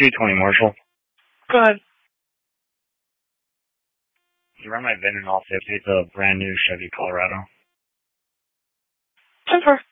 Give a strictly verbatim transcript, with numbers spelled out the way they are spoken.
two twenty Marshall. Go ahead. You run my VIN and all fifty. It's a brand new Chevy Colorado. ten four.